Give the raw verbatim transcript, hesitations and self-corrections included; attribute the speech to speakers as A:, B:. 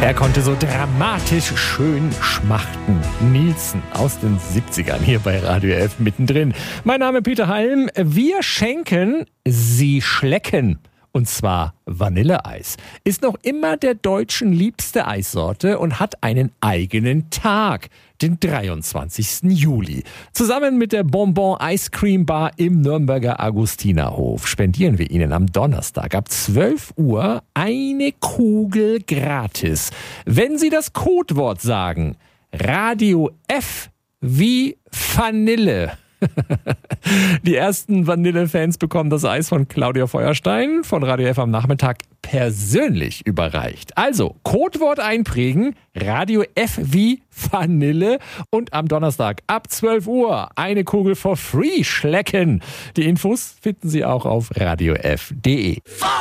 A: Er konnte so dramatisch schön schmachten. Nilsson aus den siebzigern hier bei Radio F mittendrin. Mein Name ist Peter Halm. Wir schenken, Sie schlecken. Und zwar Vanilleeis. Ist noch immer der Deutschen liebste Eissorte und hat einen eigenen Tag, den dreiundzwanzigsten Juli. Zusammen mit der Bonbon Ice Cream Bar im Nürnberger Augustinerhof spendieren wir Ihnen am Donnerstag ab zwölf Uhr eine Kugel gratis. Wenn Sie das Codewort sagen, Radio F wie Vanille. Die ersten Vanille-Fans bekommen das Eis von Claudia Feuerstein von Radio F am Nachmittag persönlich überreicht. Also, Codewort einprägen, Radio F wie Vanille und am Donnerstag ab zwölf Uhr eine Kugel for free schlecken. Die Infos finden Sie auch auf radio f punkt de.